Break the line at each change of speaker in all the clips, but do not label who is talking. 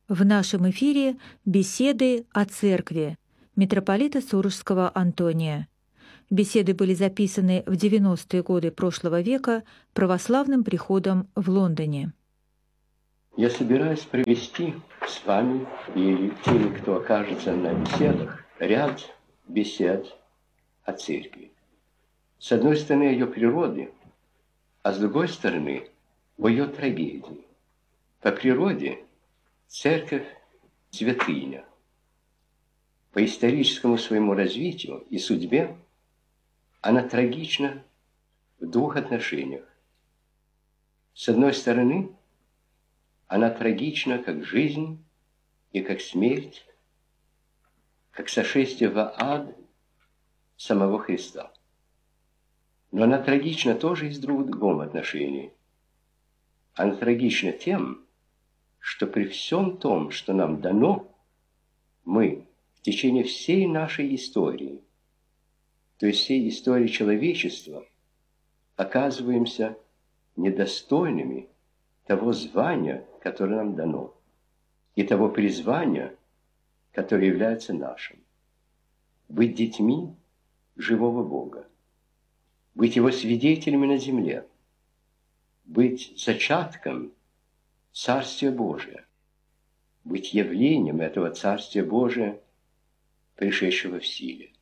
В нашем эфире беседы о церкви митрополита Сурожского Антония. Беседы были записаны в 90-е годы прошлого века православным приходом в Лондоне.
Я собираюсь провести с вами и теми, кто окажется на беседах, ряд бесед о церкви. С одной стороны, ее природы, а с другой стороны, о ее трагедии. По природе церковь – святыня. По историческому своему развитию и судьбе она трагична в двух отношениях. С одной стороны, она трагична как жизнь и как смерть, как сошествие в ад самого Христа. Но она трагична тоже и в другом отношении. Она трагична тем, что при всем том, что нам дано, мы в течение всей нашей истории, то есть всей истории человечества, оказываемся недостойными того звания, которое нам дано, и того призвания, которое является нашим. Быть детьми живого Бога, быть Его свидетелями на земле, быть зачатком Царствия Божия, быть явлением этого Царствия Божия, пришедшего в силе.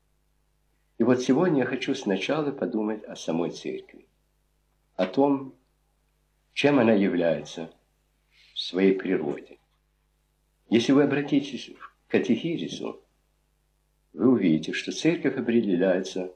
И вот сегодня я хочу сначала подумать о самой Церкви, о том, чем она является в своей природе. Если вы обратитесь к катехизису, вы увидите, что Церковь определяется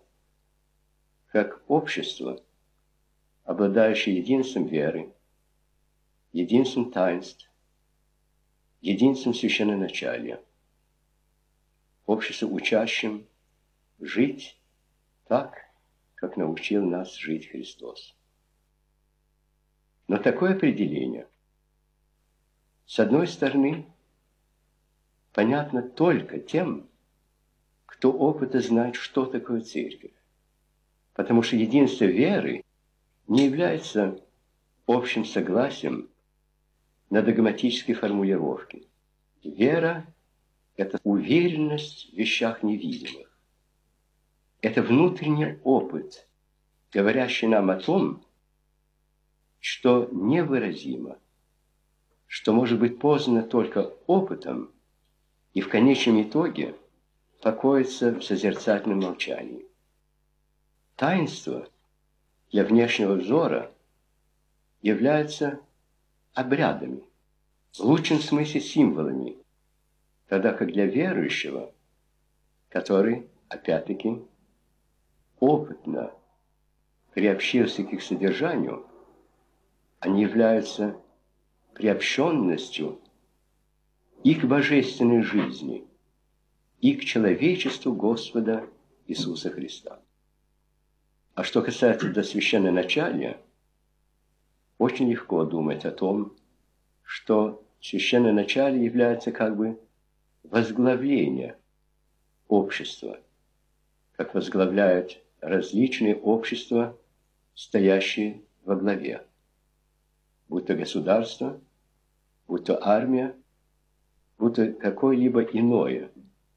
как общество, обладающее единством веры, единством таинств, единством священноначалия, общество, учащим жить так, как научил нас жить Христос. Но такое определение, с одной стороны, понятно только тем, кто опыта знает, что такое церковь. Потому что единство веры не является общим согласием на догматические формулировки. Вера – это уверенность в вещах невидимых. Это внутренний опыт, говорящий нам о том, что невыразимо, что может быть познано только опытом и в конечном итоге покоится в созерцательном молчании. Таинство для внешнего взора является обрядами, в лучшем смысле символами, тогда как для верующего, который, опять-таки, опытно приобщился к их содержанию, они являются приобщенностью и к божественной жизни, и к человечеству Господа Иисуса Христа. А что касается до священноначалия, очень легко думать о том, что священноначалие является как бы возглавление общества, как возглавляют различные общества, стоящие во главе, будь то государство, будь то армия, будь то какое-либо иная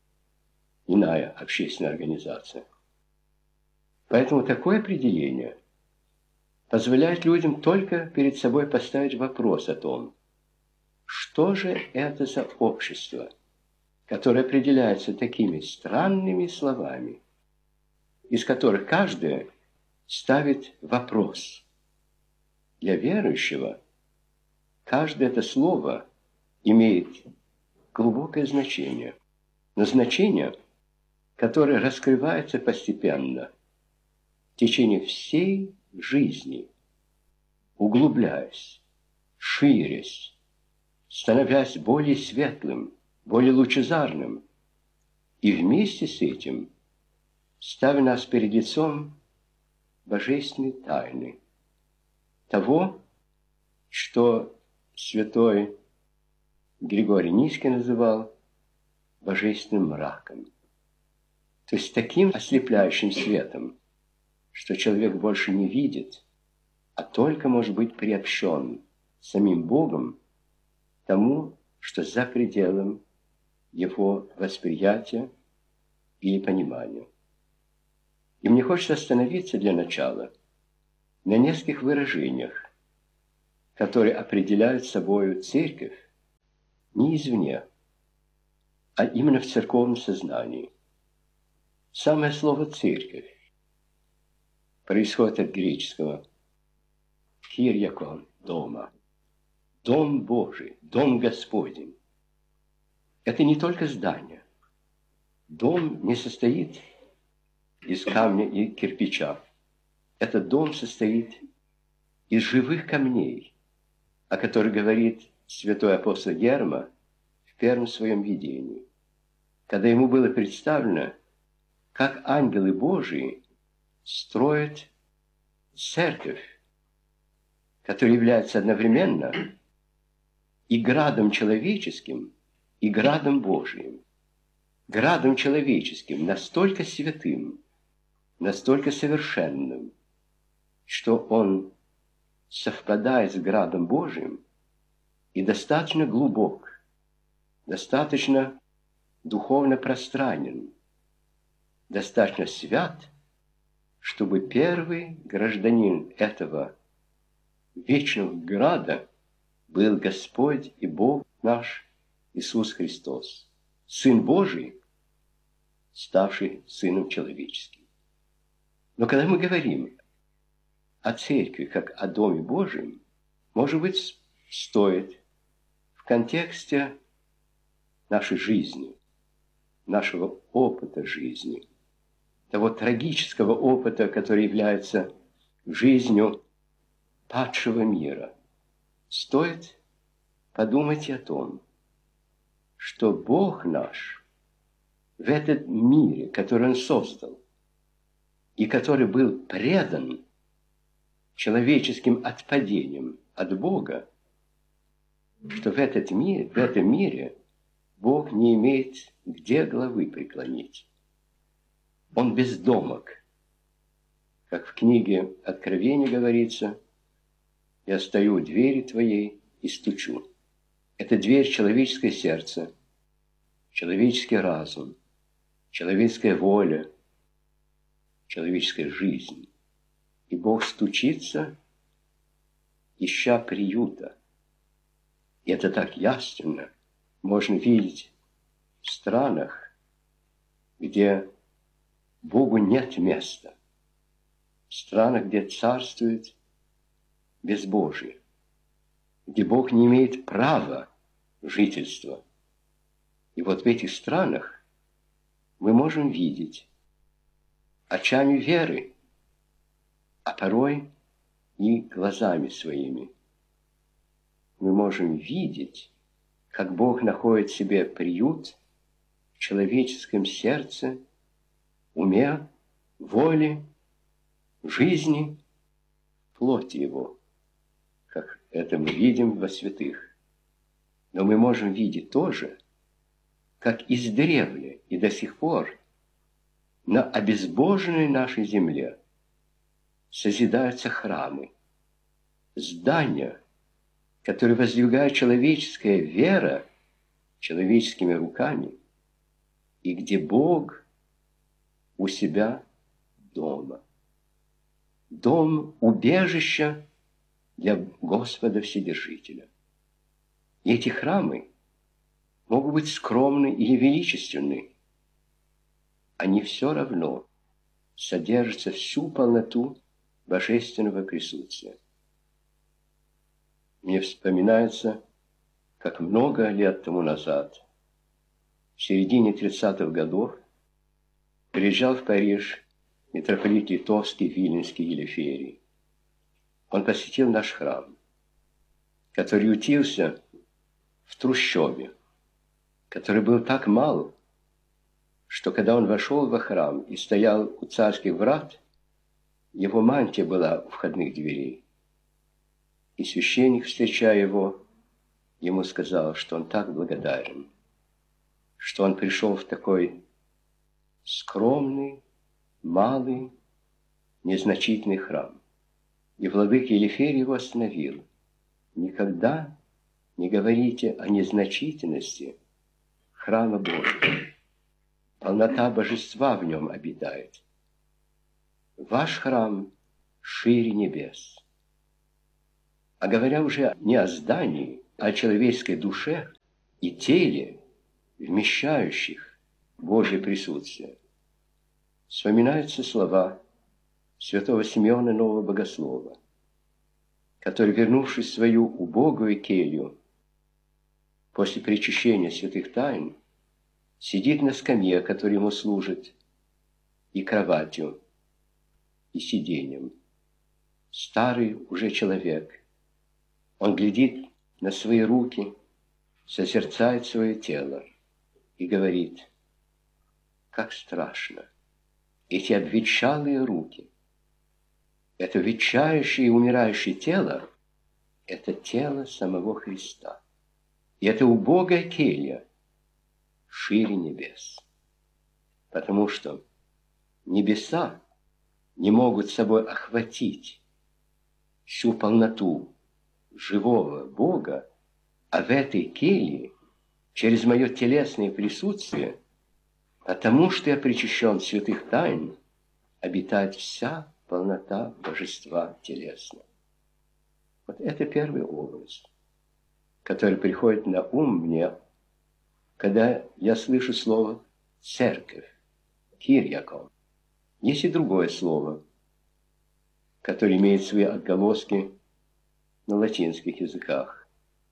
общественная организация. Поэтому такое определение позволяет людям только перед собой поставить вопрос о том, что же это за общество, которое определяется такими странными словами, из которых каждое ставит вопрос. Для верующего каждое это слово имеет глубокое значение, но значение, которое раскрывается постепенно в течение всей жизни, углубляясь, ширясь, становясь более светлым, более лучезарным, и вместе с этим ставя нас перед лицом божественной тайны, того, что святой Григорий Низкий называл божественным мраком. То есть таким ослепляющим светом, что человек больше не видит, а только может быть приобщен самим Богом тому, что за пределом его восприятия или понимания. И мне хочется остановиться для начала на нескольких выражениях, которые определяют собою церковь не извне, а именно в церковном сознании. Самое слово «церковь» происходит от греческого «кирьякон» – «дома», «дом Божий», «дом Господень». Это не только здание. Дом не состоит из камня и кирпича. Этот дом состоит из живых камней, о которых говорит святой апостол Герма в первом своем видении, когда ему было представлено, как ангелы Божии строят церковь, которая является одновременно и градом человеческим, и градом Божиим. Градом человеческим, настолько святым, настолько совершенным, что он совпадает с градом Божиим и достаточно глубок, достаточно духовно пространен, достаточно свят, чтобы первый гражданин этого вечного града был Господь и Бог наш Иисус Христос, Сын Божий, ставший Сыном человеческим. Но когда мы говорим о церкви как о Доме Божьем, может быть, стоит в контексте нашей жизни, нашего опыта жизни, того трагического опыта, который является жизнью падшего мира, стоит подумать о том, что Бог наш в этот мире, который Он создал, и который был предан человеческим отпадением от Бога, что в этом мире Бог не имеет где головы преклонить. Он бездомок. Как в книге Откровения говорится, «Я стою у двери твоей и стучу». Это дверь человеческое сердце, человеческий разум, человеческая воля, человеческая жизнь. И Бог стучится, ища приюта. И это так ясно можно видеть в странах, где Богу нет места, в странах, где царствует безбожие, где Бог не имеет права жительства. И вот в этих странах мы можем видеть очами веры, а порой и глазами своими. Мы можем видеть, как Бог находит себе приют в человеческом сердце, уме, воле, жизни, плоти Его, как это мы видим во святых. Но мы можем видеть тоже, как издревле и до сих пор на обезбоженной нашей земле созидаются храмы, здания, которые воздвигает человеческая вера человеческими руками, и где Бог у себя дома. Дом убежища для Господа Вседержителя. И эти храмы могут быть скромны или величественны. Они все равно содержат всю полноту божественного присутствия. Мне вспоминается, как много лет тому назад, в середине 30-х годов, приезжал в Париж митрополит Литовский, Виленский Елеферий. Он посетил наш храм, который ютился в трущобе, который был так мал, что когда он вошел во храм и стоял у царских врат, его мантия была у входных дверей. И священник, встречая его, ему сказал, что он так благодарен, что он пришел в такой скромный, малый, незначительный храм. И владыка Елеферий его остановил. Никогда не говорите о незначительности храма Божьего. Полнота божества в нем обитает. Ваш храм шире небес. А говоря уже не о здании, а о человеческой душе и теле, вмещающих Божье присутствие, вспоминаются слова святого Симеона Нового Богослова, который, вернувшись в свою убогую келью после причащения святых тайн, сидит на скамье, которая ему служит, и кроватью, и сиденьем. Старый уже человек. Он глядит на свои руки, созерцает свое тело и говорит: как страшно! Эти обветшалые руки, это ветчающее и умирающее тело, это тело самого Христа. И это убогая келья шире небес. Потому что небеса не могут собой охватить всю полноту живого Бога, а в этой келье, через мое телесное присутствие, потому что я причащен святых тайн, обитает вся полнота божества телесного. Вот это первый образ, который приходит на ум мне, когда я слышу слово «церковь», «кирьякон». Есть и другое слово, которое имеет свои отголоски на латинских языках.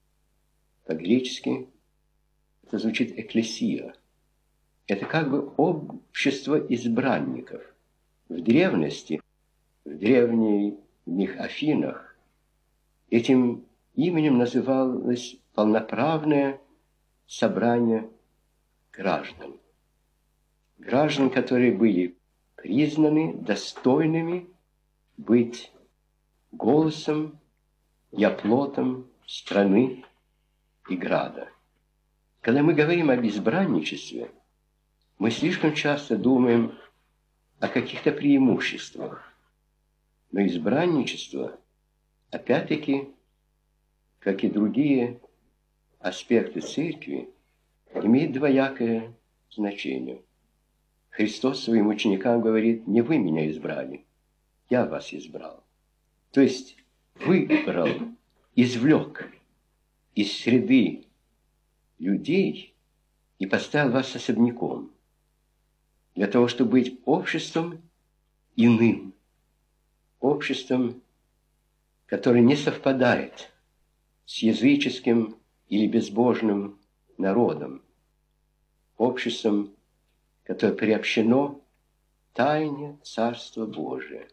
По-гречески это звучит «экклесия». Это как бы общество избранников. В древности, в древних Афинах, этим именем называлось полноправное собрание граждан. Граждан, которые были признаны достойными быть голосом и оплотом страны и града. Когда мы говорим об избранничестве, мы слишком часто думаем о каких-то преимуществах. Но избранничество, опять-таки, как и другие аспекты церкви, имеет двоякое значение. Христос своим ученикам говорит: не вы меня избрали, я вас избрал. То есть выбрал, извлек из среды людей и поставил вас особняком, для того, чтобы быть обществом иным, обществом, которое не совпадает с языческим или безбожным народом, обществом, которое приобщено тайне Царства Божия.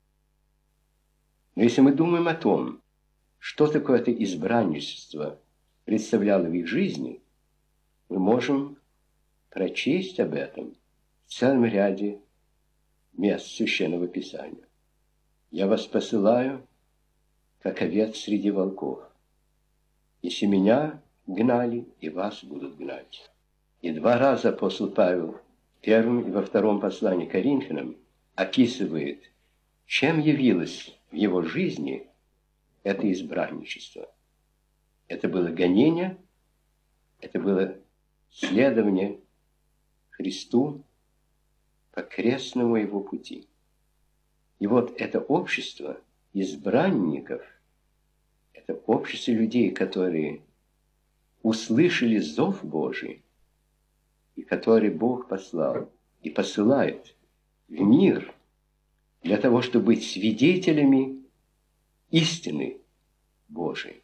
Но если мы думаем о том, что такое это избранничество представляло в их жизни, мы можем прочесть об этом в целом ряде мест Священного Писания. «Я вас посылаю, как овец среди волков. Если меня гнали, и вас будут гнать». И два раза апостол Павел в первом и во втором послании к Коринфянам описывает, чем явилось в его жизни это избранничество. Это было гонение, это было следование Христу по крестному его пути. И вот это общество избранников, это общество людей, которые услышали зов Божий, и которые Бог послал и посылает в мир для того, чтобы быть свидетелями истины Божией,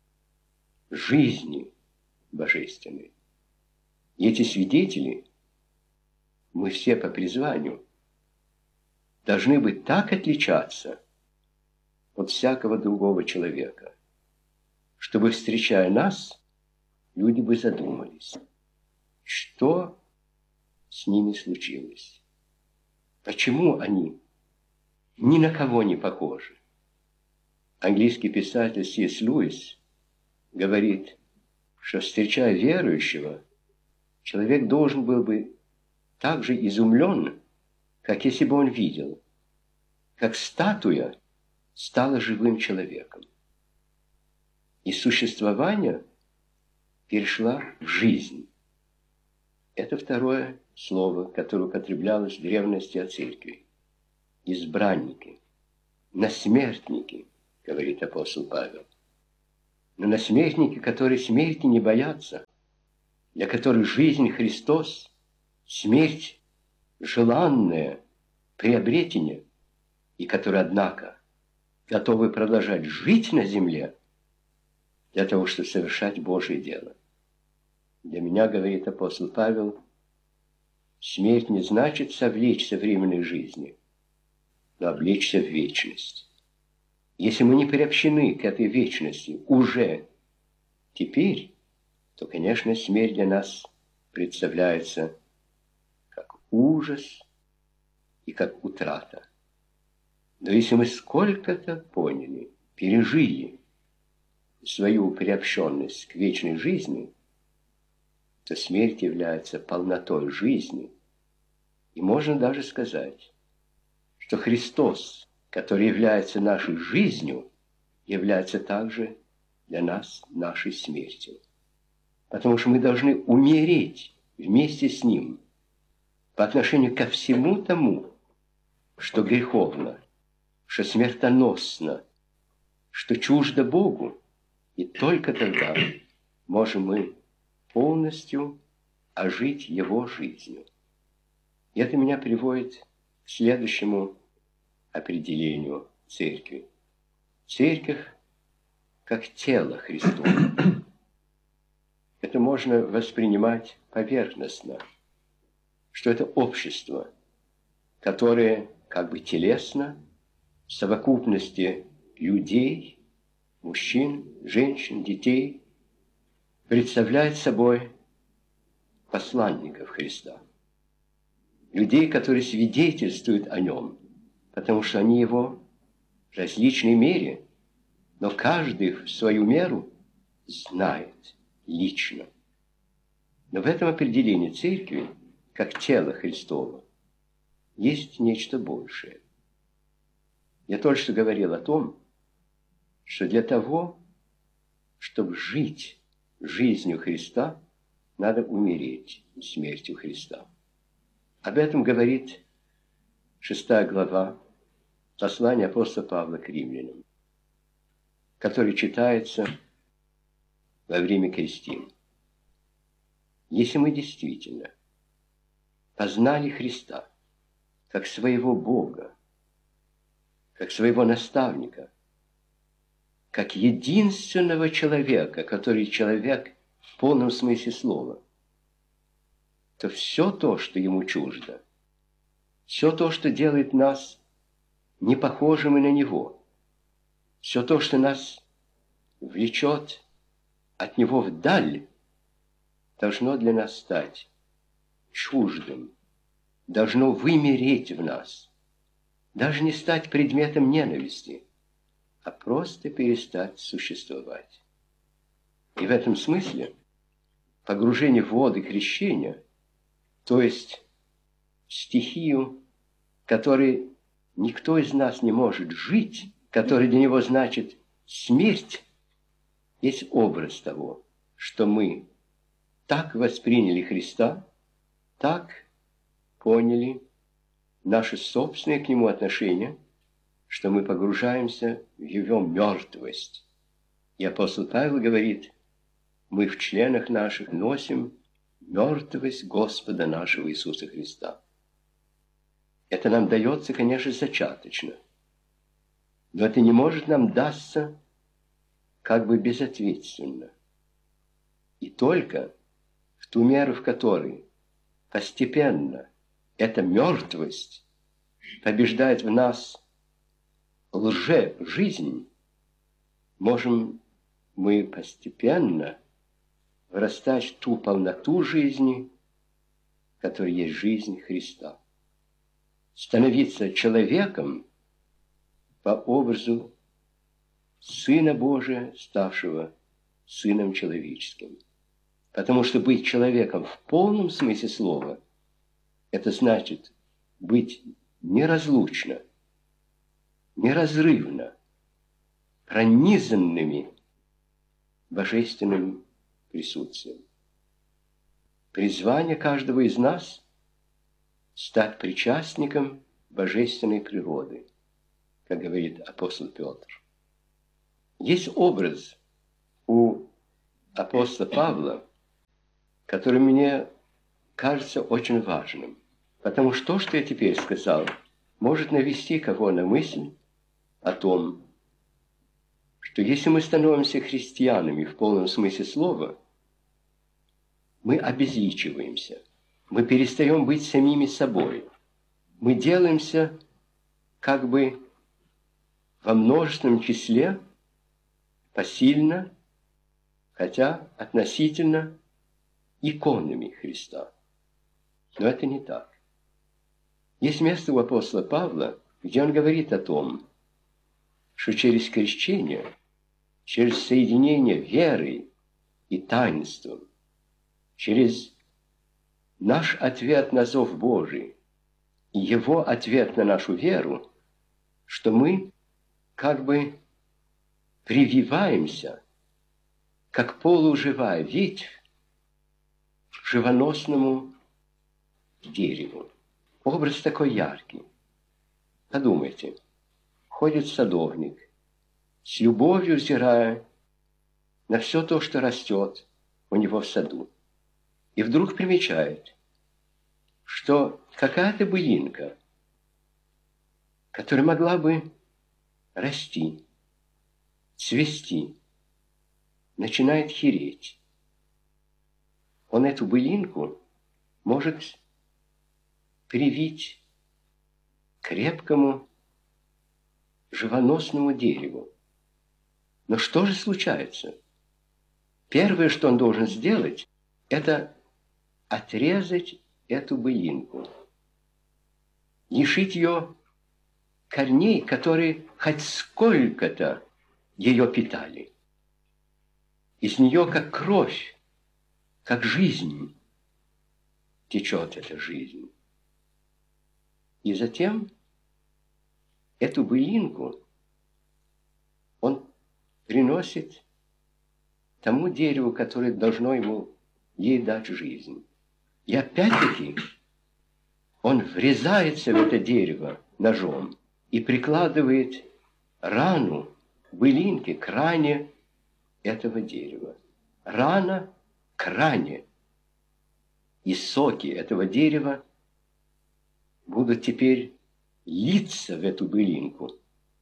жизни божественной. И эти свидетели, мы все по призванию, должны быть так отличаться от всякого другого человека, чтобы, встречая нас, люди бы задумались, что с ними случилось, почему они ни на кого не похожи. Английский писатель С.С. Льюис говорит, что, встречая верующего, человек должен был бы так же изумлен, как если бы он видел, как статуя стала живым человеком. И существование перешла в жизнь. Это второе слово, которое употреблялось в древности о церкви. Избранники, насмертники, говорит апостол Павел. Но насмертники, которые смерти не боятся, для которых жизнь Христос, смерть желанное приобретение, и которые, однако, готовы продолжать жить на земле для того, чтобы совершать Божие дело. Для меня, говорит апостол Павел, смерть не значит совлечься в временной жизни, но облечься в вечность. Если мы не приобщены к этой вечности уже теперь, то, конечно, смерть для нас представляется как ужас и как утрата. Но если мы сколько-то поняли, пережили свою приобщенность к вечной жизни, то смерть является полнотой жизни. И можно даже сказать, что Христос, который является нашей жизнью, является также для нас нашей смертью. Потому что мы должны умереть вместе с Ним по отношению ко всему тому, что греховно, что смертоносно, что чуждо Богу. И только тогда можем мы полностью ожить Его жизнью. И это меня приводит к следующему определению церкви. Церковь как тело Христово. Это можно воспринимать поверхностно, что это общество, которое как бы телесно, в совокупности людей, мужчин, женщин, детей, представляет собой посланников Христа. Людей, которые свидетельствуют о Нем, потому что они Его в различной мере, но каждый в свою меру знает лично. Но в этом определении церкви, как тела Христова, есть нечто большее. Я только что говорил о том, что для того, чтобы жить жизнью Христа, надо умереть смертью Христа. Об этом говорит 6 глава послания апостола Павла к римлянам, который читается во время крестин. Если мы действительно познали Христа как своего Бога, как своего наставника, как единственного человека, который человек в полном смысле слова, то все то, что ему чуждо, все то, что делает нас не похожими на него, все то, что нас влечет от него вдаль, должно для нас стать чуждым, должно вымереть в нас, даже не стать предметом ненависти, а просто перестать существовать. И в этом смысле погружение в воды крещения, то есть в стихию, которой никто из нас не может жить, которая для него значит смерть, есть образ того, что мы так восприняли Христа, так поняли наше собственное к Нему отношение, что мы погружаемся в Его мертвость. И апостол Павел говорит, мы в членах наших носим мертвость Господа нашего Иисуса Христа. Это нам дается, конечно, зачаточно, но это не может нам даться как бы безответственно. И только в ту меру, в которой постепенно эта мертвость побеждает в нас лже-жизнь, можем мы постепенно вырастать в ту полноту жизни, которая есть жизнь Христа. Становиться человеком по образу Сына Божия, ставшего Сыном Человеческим. Потому что быть человеком в полном смысле слова, это значит быть неразлучно, неразрывно пронизанными божественным присутствием. Призвание каждого из нас – стать причастником божественной природы, как говорит апостол Петр. Есть образ у апостола Павла, который мне кажется очень важным, потому что то, что я теперь сказал, может навести кого на мысль о том, что если мы становимся христианами в полном смысле слова, мы обезличиваемся, мы перестаем быть самими собой, мы делаемся как бы во множественном числе посильно, хотя относительно иконами Христа. Но это не так. Есть место у апостола Павла, где он говорит о том, что через крещение, через соединение верой и таинством, через наш ответ на зов Божий и его ответ на нашу веру, что мы как бы прививаемся, как полуживая ветвь, к живоносному дереву. Образ такой яркий. Подумайте, ходит садовник, с любовью взирая на все то, что растет у него в саду, и вдруг примечает, что какая-то былинка, которая могла бы расти, цвести, начинает хереть. Он эту былинку может привить крепкому живоносному дереву. Но что же случается? Первое, что он должен сделать, это отрезать эту былинку, лишить ее корней, которые хоть сколько-то ее питали. Из нее, как кровь, как жизнь, течет эта жизнь. И затем эту былинку он приносит тому дереву, которое должно ей дать жизнь. И опять-таки он врезается в это дерево ножом и прикладывает рану былинки к ране этого дерева. Рана к ране. И соки этого дерева будут теперь литься в эту былинку.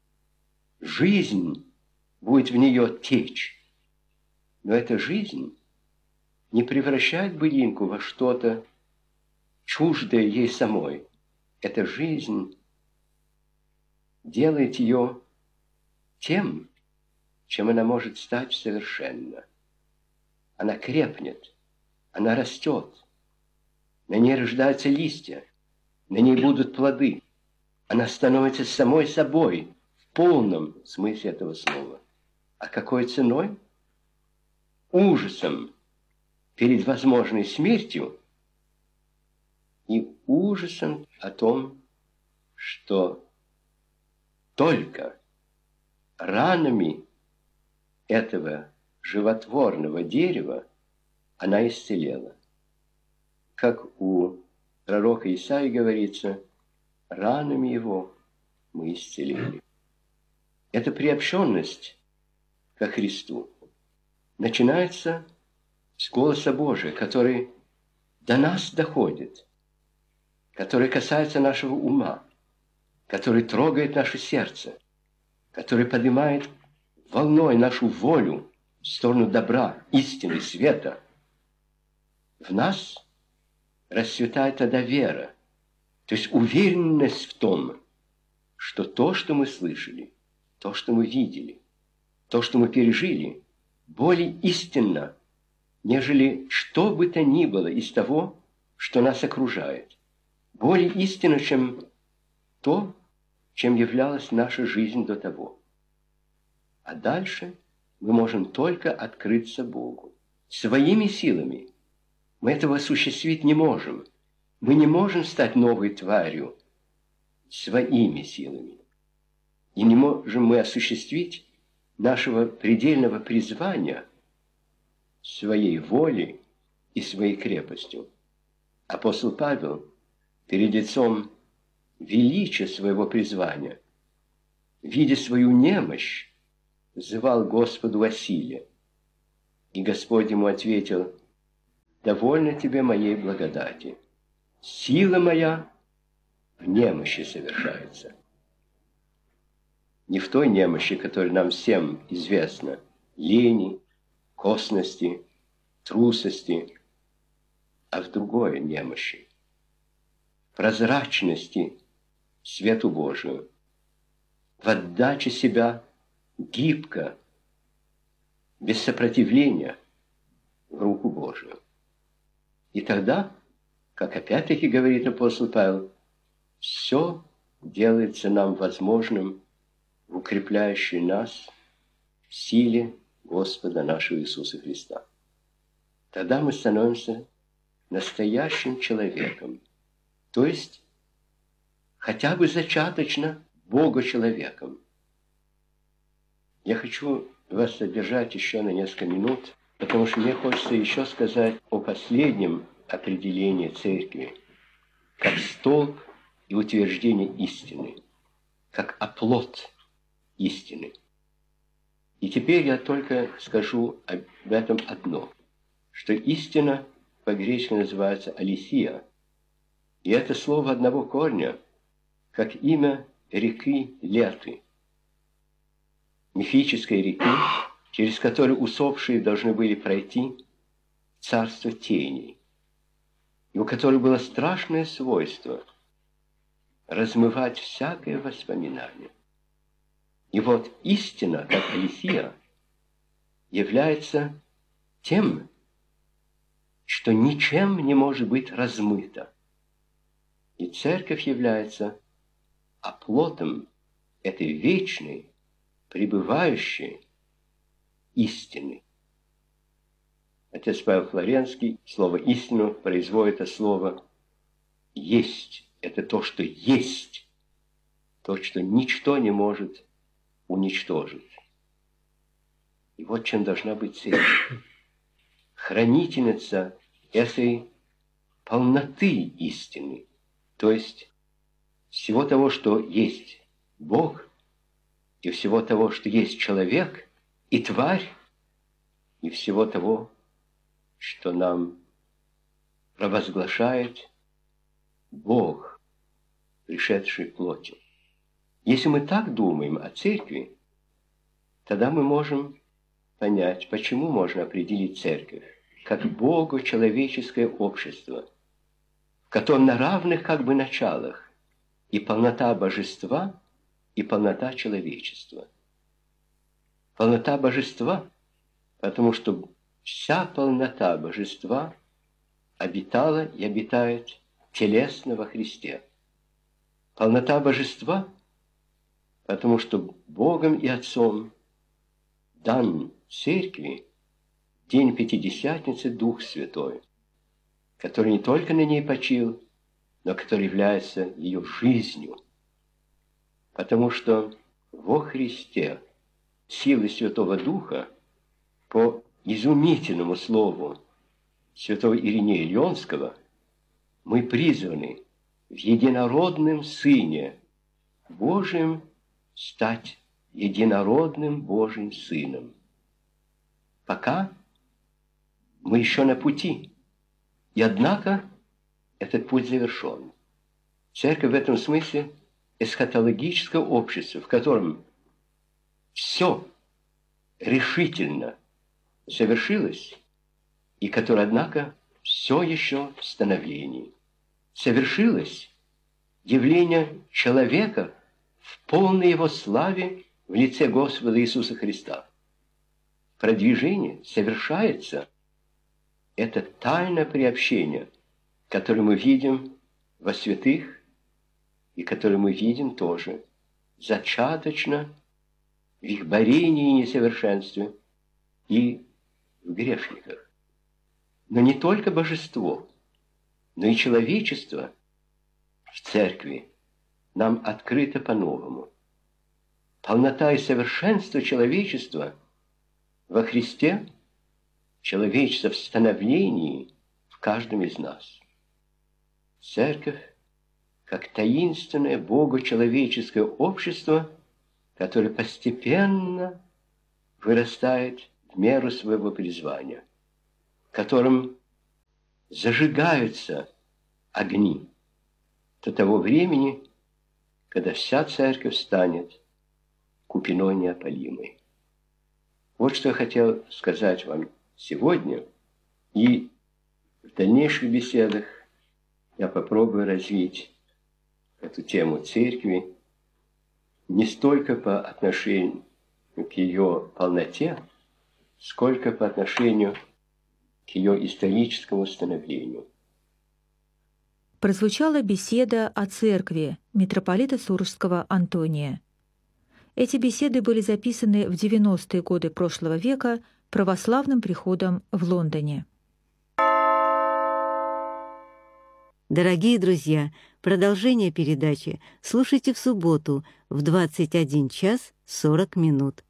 Жизнь будет в нее течь. Но эта жизнь не превращает былинку во что-то чуждое ей самой. Эта жизнь делает ее тем, чем она может стать совершенно. Она крепнет, она растет, на ней рождаются листья, на ней будут плоды. Она становится самой собой в полном смысле этого слова. А какой ценой? Ужасом перед возможной смертью и ужасом о том, что только ранами этого животворного дерева она исцелела. Как у пророка Исаии говорится, ранами его мы исцелили. Эта приобщенность ко Христу начинается с голоса Божия, который до нас доходит, который касается нашего ума, который трогает наше сердце, который поднимает волной нашу волю в сторону добра, истины, света. В нас расцветает тогда вера, то есть уверенность в том, что то, что мы слышали, то, что мы видели, то, что мы пережили, более истинно, нежели что бы то ни было из того, что нас окружает. Более истинно, чем то, чем являлась наша жизнь до того. А дальше мы можем только открыться Богу. Своими силами мы этого осуществить не можем. Мы не можем стать новой тварью своими силами. И не можем мы осуществить нашего предельного призвания своей волей и своей крепостью. Апостол Павел перед лицом величия своего призвания, видя свою немощь, взывал Господу о силе. И Господь ему ответил: «Довольно тебе моей благодати. Сила моя в немощи совершается». Не в той немощи, которая нам всем известна, лени, косности, трусости, а в другой немощи, прозрачности свету Божию, в отдаче себя гибко, без сопротивления в руку Божию. И тогда, как опять-таки говорит апостол Павел, все делается нам возможным в укрепляющей нас силе Господа нашего Иисуса Христа. Тогда мы становимся настоящим человеком, то есть хотя бы зачаточно Бога-человеком. Я хочу вас задержать еще на несколько минут, потому что мне хочется еще сказать о последнем определении церкви, как столб и утверждение истины, как оплот истины. И теперь я только скажу об этом одно, что истина по-гречески называется алисия, и это слово одного корня, как имя реки Леты, мифической реки, через которую усопшие должны были пройти в царство теней, и у которой было страшное свойство размывать всякое воспоминание. И вот истина, как алисия, является тем, что ничем не может быть размыто. И церковь является оплотом этой вечной, пребывающей истины. Отец Павел Флоренский слово «истину» производит от слова «есть». Это то, что есть, то, что ничто не может уничтожить. И вот чем должна быть церковь. Хранительница этой полноты истины, то есть всего того, что есть Бог, и всего того, что есть человек и тварь, и всего того, что нам провозглашает Бог, пришедший плотью. Если мы так думаем о церкви, тогда мы можем понять, почему можно определить церковь как бого-человеческое общество, в котором на равных как бы началах и полнота божества, и полнота человечества. Полнота божества, потому что вся полнота божества обитала и обитает телесно во Христе. Полнота божества, потому что Богом и Отцом дан церкви день Пятидесятницы Дух Святой, который не только на ней почил, но который является ее жизнью. Потому что во Христе силы Святого Духа, по изумительному слову святого Иринея Лионского, мы призваны в единородном Сыне Божьем стать единородным Божьим Сыном. Пока мы еще на пути, и однако этот путь завершен. Церковь в этом смысле эсхатологическое общество, в котором все решительно совершилось, и которое, однако, все еще в становлении. Совершилось явление человека в полной его славе в лице Господа Иисуса Христа. Продвижение совершается. Это тайное приобщение, которое мы видим во святых, и которое мы видим тоже зачаточно в их борении и несовершенстве и в грешниках. Но не только божество, но и человечество в церкви нам открыто по-новому. Полнота и совершенство человечества во Христе человечества в становлении в каждом из нас. Церковь как таинственное богочеловеческое общество, которое постепенно вырастает в меру своего призвания, в котором зажигаются огни до того времени, когда вся церковь станет купиной неопалимой. Вот что я хотел сказать вам сегодня, и в дальнейших беседах я попробую развить эту тему церкви не столько по отношению к ее полноте, сколько по отношению к ее историческому становлению.
Прозвучала беседа о церкви митрополита Сурожского Антония. Эти беседы были записаны в 90-е годы прошлого века православным приходом в Лондоне.
Дорогие друзья, продолжение передачи слушайте в субботу в 21 час 40 минут.